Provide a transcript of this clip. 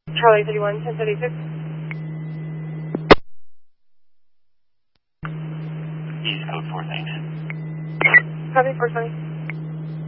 Charlie 31, 1036. East Code 4, thanks. Copy, 420.